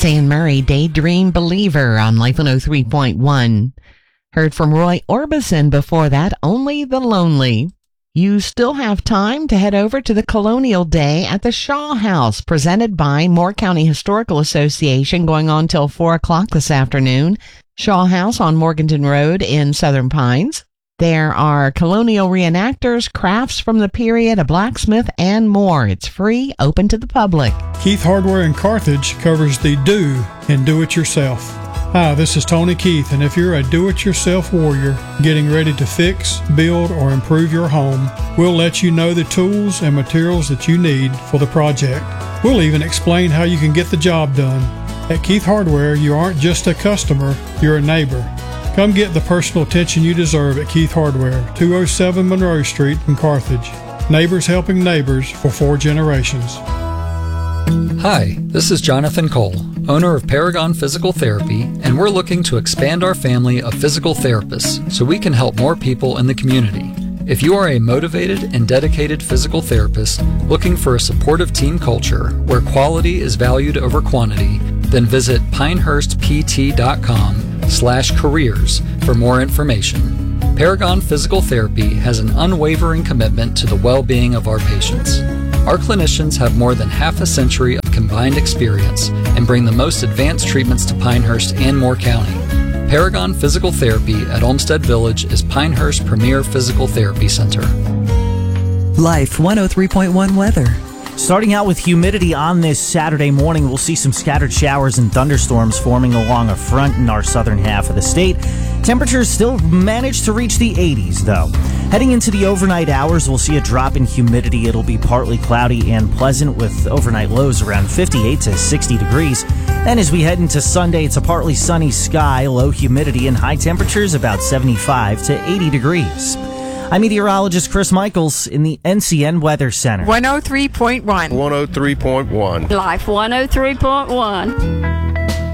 Anne Murray, Daydream Believer on Life 103.1. Heard from Roy Orbison before that, Only the Lonely. You still have time to head over to the Colonial Day at the Shaw House, presented by Moore County Historical Association, going on till 4 o'clock this afternoon. Shaw House on Morganton Road in Southern Pines. There are colonial reenactors, crafts from the period, a blacksmith, and more. It's free, open to the public. Keith Hardware in Carthage covers the do and do-it-yourself. Hi, this is Tony Keith, and if you're a do-it-yourself warrior getting ready to fix, build, or improve your home, we'll let you know the tools and materials that you need for the project. We'll even explain how you can get the job done. At Keith Hardware, you aren't just a customer, you're a neighbor. Come get the personal attention you deserve at Keith Hardware, 207 Monroe Street in Carthage. Neighbors helping neighbors for 4 generations. Hi, this is Jonathan Cole, owner of Paragon Physical Therapy, and we're looking to expand our family of physical therapists so we can help more people in the community. If you are a motivated and dedicated physical therapist looking for a supportive team culture where quality is valued over quantity, then visit pinehurstpt.com/careers for more information. Paragon Physical Therapy has an unwavering commitment to the well-being of our patients. Our clinicians have more than half a century of combined experience and bring the most advanced treatments to Pinehurst and Moore County. Paragon Physical Therapy at Olmsted Village is Pinehurst's premier physical therapy center. Life 103.1 weather. Starting out with humidity on this Saturday morning, we'll see some scattered showers and thunderstorms forming along a front in our southern half of the state. Temperatures still manage to reach the 80s, though. Heading into the overnight hours, we'll see a drop in humidity. It'll be partly cloudy and pleasant with overnight lows around 58 to 60 degrees. And as we head into Sunday, it's a partly sunny sky, low humidity, and high temperatures about 75 to 80 degrees. I'm meteorologist Chris Michaels in the NCN Weather Center. 103.1. 103.1. Life 103.1.